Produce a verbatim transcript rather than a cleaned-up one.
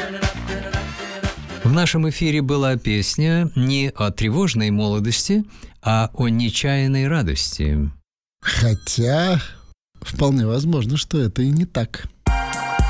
В нашем эфире была песня не о тревожной молодости, а о нечаянной радости. Хотя, вполне возможно, что это и не так.